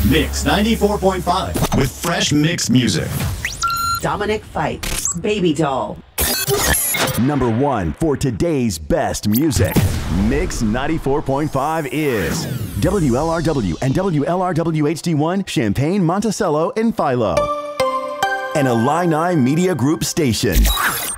Mix 94.5 with fresh mix music. Dominic Fike, Baby Doll. Number 1 for today's best music. Mix 94.5 is WLRW and WLRW-HD1 Champaign, Monticello, and Philo. An Illini Media Group station.